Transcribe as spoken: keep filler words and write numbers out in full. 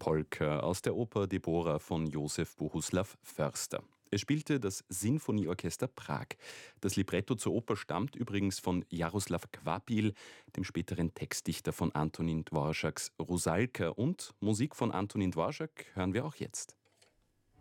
Polka aus der Oper Deborah von Josef Bohuslav Förster. Es spielte das Sinfonieorchester Prag. Das Libretto zur Oper stammt übrigens von Jaroslav Kvapil, dem späteren Textdichter von Antonin Dvořáks Rusalka. Und Musik von Antonin Dvořák hören wir auch jetzt.